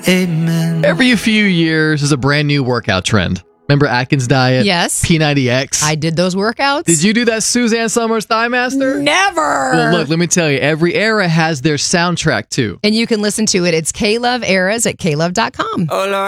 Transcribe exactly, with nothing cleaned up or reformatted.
Amen. Every few years is a brand new workout trend. Remember Atkins Diet? Yes. P ninety X? I did those workouts. Did you do that Suzanne Summers Thigh Master? Never. Well, look, let me tell you, every era has their soundtrack too. And you can listen to it. It's K-Love Eras at K love dot com. Oh, Lord.